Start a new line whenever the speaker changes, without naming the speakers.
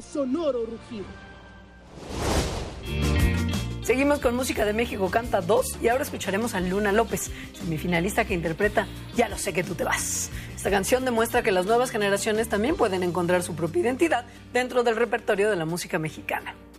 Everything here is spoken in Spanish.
el sonoro rugido.
Seguimos con Música de México Canta 2 y ahora escucharemos a Luna López, semifinalista que interpreta Ya lo sé que tú te vas. Esta canción demuestra que las nuevas generaciones también pueden encontrar su propia identidad dentro del repertorio de la música mexicana.